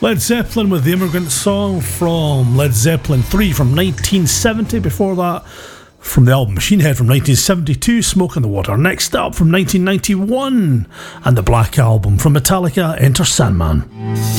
Led Zeppelin with The Immigrant Song from Led Zeppelin 3 from 1970. Before that, from the album Machine Head from 1972, Smoke in the Water. Next up, from 1991, and the Black Album from Metallica, Enter Sandman.